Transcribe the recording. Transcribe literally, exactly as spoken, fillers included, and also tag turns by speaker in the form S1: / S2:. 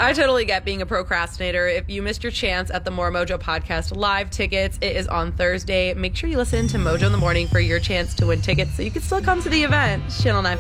S1: I totally get being a procrastinator. If you missed your chance at the More Mojo podcast live tickets, it is on Thursday. Make sure you listen to Mojo in the Morning for your chance to win tickets so you can still come to the event. Channel nine